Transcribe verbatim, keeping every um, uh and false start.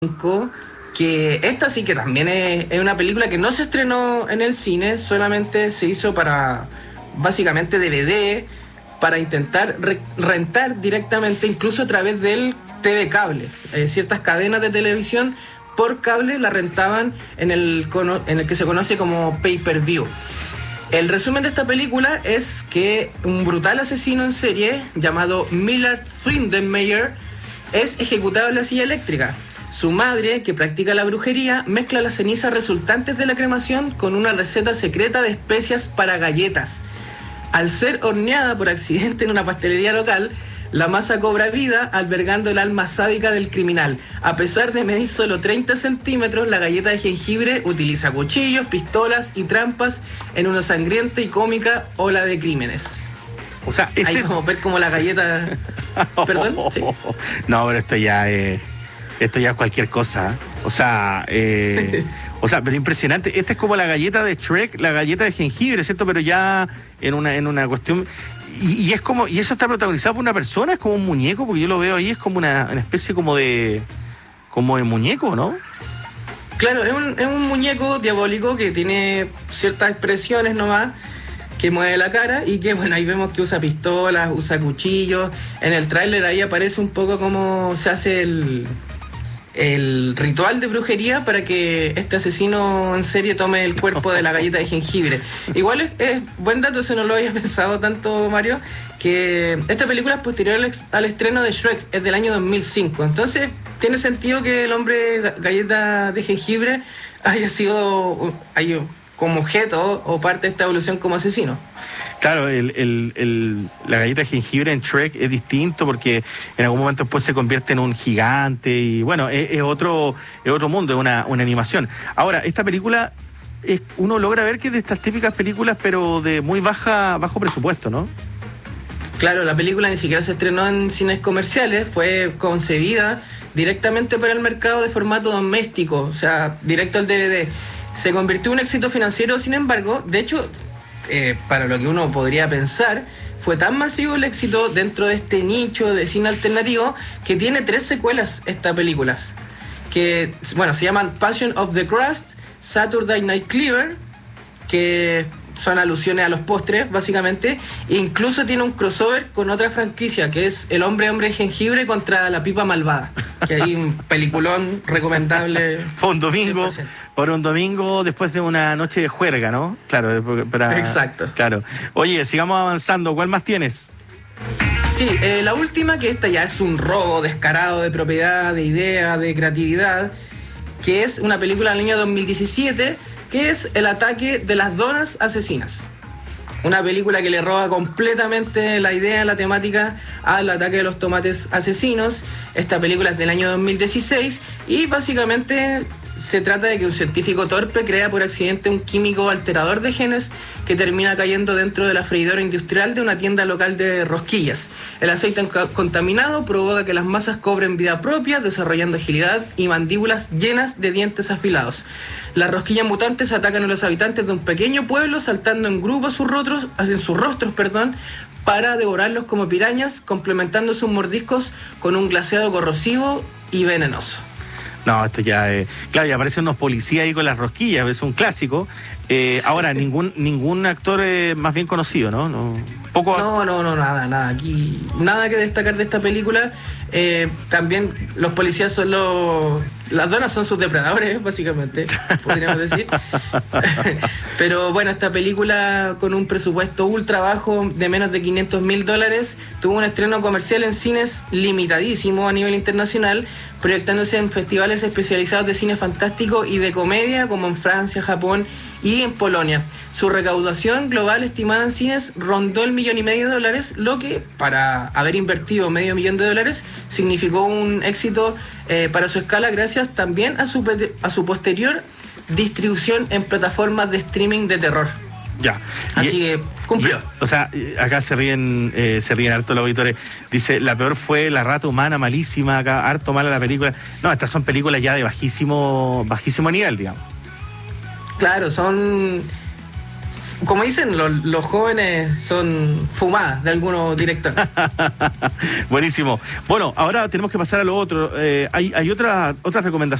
Que esta sí que también es, es una película que no se estrenó en el cine, solamente se hizo para básicamente D V D, para intentar re- rentar directamente, incluso a través del T V cable. Eh, ciertas cadenas de televisión por cable la rentaban en el, cono- en el que se conoce como pay-per-view. El resumen de esta película es que un brutal asesino en serie llamado Millard Lindenmayer es ejecutado en la silla eléctrica. Su madre, que practica la brujería, mezcla las cenizas resultantes de la cremación con una receta secreta de especias para galletas. Al ser horneada por accidente en una pastelería local, la masa cobra vida albergando el alma sádica del criminal. A pesar de medir solo treinta centímetros, la galleta de jengibre utiliza cuchillos, pistolas y trampas en una sangrienta y cómica ola de crímenes. O sea, este Ahí es... como ver como la galleta... ¿Perdón? ¿Sí? No, pero esto ya es... Esto ya es cualquier cosa. O sea, eh, o sea, pero impresionante. Esta es como la galleta de Shrek, la galleta de jengibre, ¿cierto? Pero ya en una, en una cuestión... Y, y es como, y eso está protagonizado por una persona, es como un muñeco, porque yo lo veo ahí, es como una, una especie como de... como de muñeco, ¿no? Claro, es un, es un muñeco diabólico que tiene ciertas expresiones nomás, que mueve la cara y que, bueno, ahí vemos que usa pistolas, usa cuchillos. En el tráiler ahí aparece un poco cómo se hace el... el ritual de brujería para que este asesino en serie tome el cuerpo de la galleta de jengibre. Igual es, es buen dato, eso no lo había pensado tanto, Mario, que esta película es posterior al, ex, al estreno de Shrek, es del año dos mil cinco, entonces tiene sentido que el hombre galleta de jengibre haya sido haya, como objeto o parte de esta evolución como asesino. Claro, el, el, el, la galleta de jengibre en Shrek es distinto porque en algún momento después se convierte en un gigante y bueno, es, es otro es otro mundo, es una, una animación. Ahora, esta película, es, uno logra ver que es de estas típicas películas pero de muy baja bajo presupuesto, ¿no? Claro, la película ni siquiera se estrenó en cines comerciales, fue concebida directamente para el mercado de formato doméstico, o sea, directo al D V D. Se convirtió en un éxito financiero, sin embargo, de hecho... Eh, para lo que uno podría pensar, fue tan masivo el éxito dentro de este nicho de cine alternativo que tiene tres secuelas esta película, que, bueno, se llaman Passion of the Crust, Saturday Night Fever, que son alusiones a los postres, básicamente, e incluso tiene un crossover con otra franquicia, que es El Hombre Hombre de Jengibre contra la Pipa Malvada, que hay un peliculón recomendable. Fue un domingo, por un domingo después de una noche de juerga, ¿no? Claro, para, exacto. Claro. Oye, sigamos avanzando, ¿cuál más tienes? Sí, eh, la última, que esta ya es un robo descarado de propiedad, de idea, de creatividad, que es una película del año dos mil diecisiete, que es El ataque de las donas asesinas. Una película que le roba completamente la idea, la temática al ataque de los tomates asesinos. Esta película es del año dos mil dieciséis y básicamente se trata de que un científico torpe crea por accidente un químico alterador de genes que termina cayendo dentro de la freidora industrial de una tienda local de rosquillas. El aceite contaminado provoca que las masas cobren vida propia, desarrollando agilidad y mandíbulas llenas de dientes afilados. Las rosquillas mutantes atacan a los habitantes de un pequeño pueblo, saltando en grupos sus rostros, en sus rostros, perdón, para devorarlos como pirañas, complementando sus mordiscos con un glaseado corrosivo y venenoso. No, esto ya es... Claro, y aparecen unos policías ahí con las rosquillas, es un clásico. Eh, ahora, ningún ningún actor eh, más bien conocido, ¿no? No, poco... no, no, no, nada, nada. Aquí nada que destacar de esta película. Eh, también los policías son los... Las donas son sus depredadores, básicamente, podríamos decir. Pero bueno, esta película con un presupuesto ultra bajo de menos de quinientos mil dólares tuvo un estreno comercial en cines limitadísimo a nivel internacional, proyectándose en festivales especializados de cine fantástico y de comedia como en Francia, Japón y en Polonia. Su recaudación global estimada en cines rondó el millón y medio de dólares, lo que para haber invertido medio millón de dólares significó un éxito eh, para su escala, gracias también a su, a su posterior distribución en plataformas de streaming de terror. Ya. Así y, que cumplió. Y, o sea, acá se ríen, eh, se ríen harto los auditores. Dice, la peor fue La Rata Humana, malísima, acá, harto mala la película. No, estas son películas ya de bajísimo, bajísimo nivel, digamos. Claro, son como dicen, los, los jóvenes son fumadas de algunos directores. Buenísimo. Bueno, ahora tenemos que pasar a lo otro. Eh, hay hay otra, otra recomendación.